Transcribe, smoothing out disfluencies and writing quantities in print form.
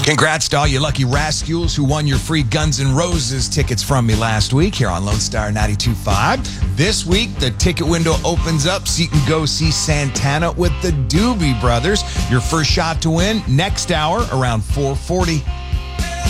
Congrats to all you lucky rascals who won your free Guns N' Roses tickets from me last week here on Lone Star 92.5. This week, the ticket window opens up so you can go see Santana with the Doobie Brothers. Your first shot to win next hour around 4:40.